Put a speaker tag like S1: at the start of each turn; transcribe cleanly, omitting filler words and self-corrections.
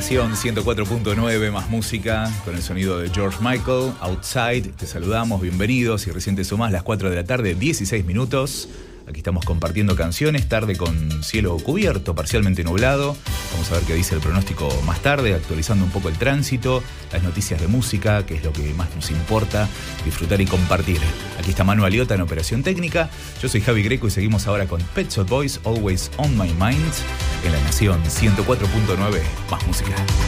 S1: Nación 104.9, más música, con el sonido de George Michael, Outside. Te saludamos, bienvenidos. Si recién te sumás, las 4 de la tarde, 16 minutos. Aquí estamos compartiendo canciones, tarde con cielo cubierto, parcialmente nublado. Vamos a ver qué dice el pronóstico más tarde, actualizando un poco el tránsito, las noticias de música, que es lo que más nos importa, disfrutar y compartir. Aquí está Manu Aliota en Operación Técnica. Yo soy Javi Greco y seguimos ahora con Pet Shop Boys, Always on My Mind, en La Nación 104.9, más música.